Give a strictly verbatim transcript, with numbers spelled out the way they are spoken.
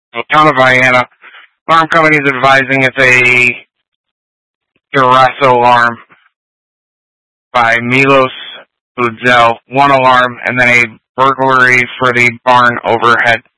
Town of Vienna. Alarm company is advising it's a duress alarm by Milos Budzel. One alarm, and then a burglary for the barn overhead.